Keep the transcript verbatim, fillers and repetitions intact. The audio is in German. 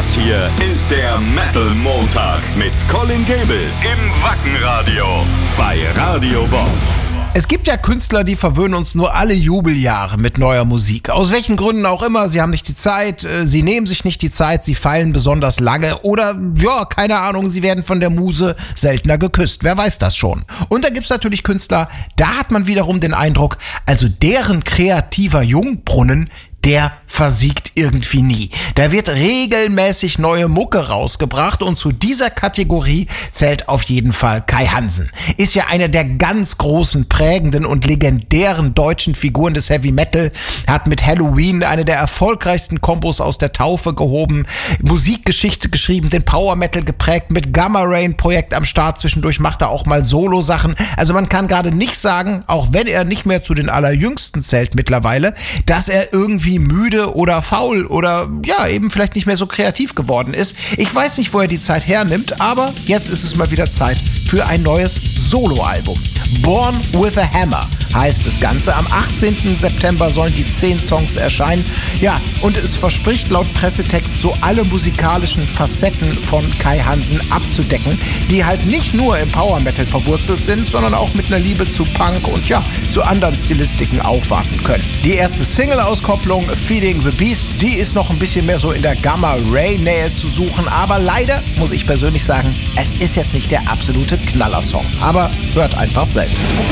Das hier ist der Metal Montag mit Colin Gable im Wackenradio bei Radio Bob. Es gibt ja Künstler, die verwöhnen uns nur alle Jubeljahre mit neuer Musik. Aus welchen Gründen auch immer, sie haben nicht die Zeit, sie nehmen sich nicht die Zeit, sie feilen besonders lange oder, ja, keine Ahnung, sie werden von der Muse seltener geküsst. Wer weiß das schon? Und da gibt's natürlich Künstler, da hat man wiederum den Eindruck, also deren kreativer Jungbrunnen, der versiegt irgendwie nie. Da wird regelmäßig neue Mucke rausgebracht und zu dieser Kategorie zählt auf jeden Fall Kai Hansen. Ist ja eine der ganz großen, prägenden und legendären deutschen Figuren des Heavy Metal, hat mit Halloween eine der erfolgreichsten Kombos aus der Taufe gehoben, Musikgeschichte geschrieben, den Power Metal geprägt, mit Gamma Rain Projekt am Start, zwischendurch macht er auch mal Solo-Sachen. Also man kann gerade nicht sagen, auch wenn er nicht mehr zu den Allerjüngsten zählt mittlerweile, dass er irgendwie müde oder faul oder ja, eben vielleicht nicht mehr so kreativ geworden ist. Ich weiß nicht, wo er die Zeit hernimmt, aber jetzt ist es mal wieder Zeit für ein neues Soloalbum. Born with a Hammer heißt das Ganze. Am achtzehnten September sollen die zehn Songs erscheinen. Ja, und es verspricht laut Pressetext so alle musikalischen Facetten von Kai Hansen abzudecken, die halt nicht nur im Power Metal verwurzelt sind, sondern auch mit einer Liebe zu Punk und ja, zu anderen Stilistiken aufwarten können. Die erste Single-Auskopplung Feeding the Beast, die ist noch ein bisschen mehr so in der Gamma Ray Nähe zu suchen, aber leider muss ich persönlich sagen, es ist jetzt nicht der absolute Knallersong. Aber hört einfach selbst.